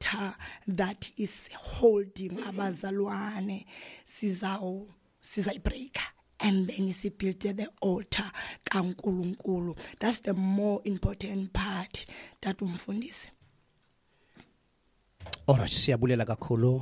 altar that is holding abazalwane sizayibreaka, and then sibuild the altar kaNkulunkulu. That's the more important part that umfundisi. Alright, siyabulela kakhulu.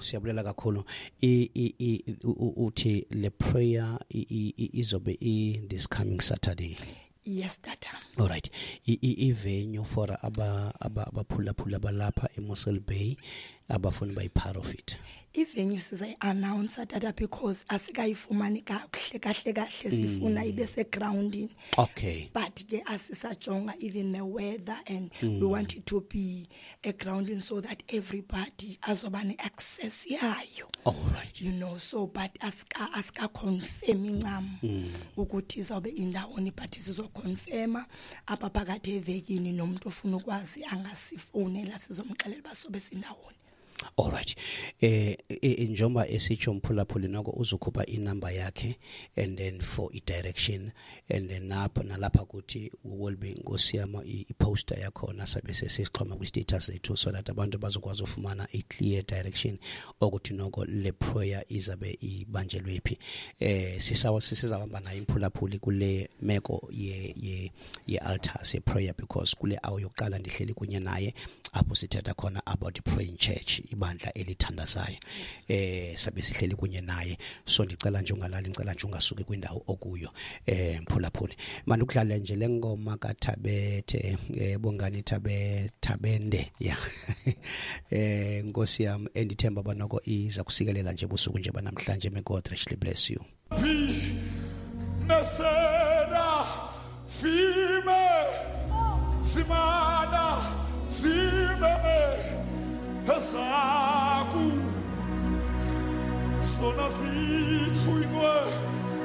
Uthi le prayer izobe this coming Saturday. Yes, Tata. Alright, venue for abaphula balapha eMossel Bay abafuna bayi part of it. Ivenue sizayi-announce Tata because asikayifumani kahle sifuna ibe se-grounding. Okay. But ke asisajonga even the weather, and we want it to be a grounding so that everybody azoba ne-access yayo. Alright. You know, so but asika confirm incam ukuthi izawube indawoni, but sizoconfirma apha phakathi evekini, nomuntu ofuna ukwazi angasifonela sizomxelela basobe sindawoni. Alright, njengoba esitsho mphulaphuli noko uzokhupha inamba yakhe, and then for i-direction, and then nalapha kuthi will be ngosiyama i-poster yakhona sabe sesixhoma kwi-status zethu, so that abantu bazokwazi ufumana a clear direction ukuthi noko le prayer izabe ibanjelwe phi. Sisizahamba nayo imphulaphuli kule meko ye altar se prayer, because kule awu yokuqala ndihleli kunye naye apho sithetha khona about the praying church, ibandla elithandazayo. Sabe sihleli kunye naye, so ndicela nje ungalali, ngicela nje ungasuki kwindawo okuyo mphulaphuli. Manje ukudlala nje lengoma kaThabethe bongani Thabende ya Nkosi yami endithemba banoko iza kusikelela nje busuku nje banamhlanje. May God richly bless you. Nasera fime simana simeme esaku sona si chuingwe